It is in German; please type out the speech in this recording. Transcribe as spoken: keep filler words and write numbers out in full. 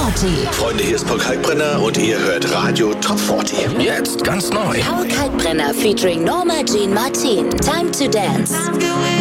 vierzig. Freunde, hier ist Paul Kalkbrenner und ihr hört Radio Top vierzig. Jetzt ganz neu. Paul Kalkbrenner featuring Norma Jean Martin. Time to Dance.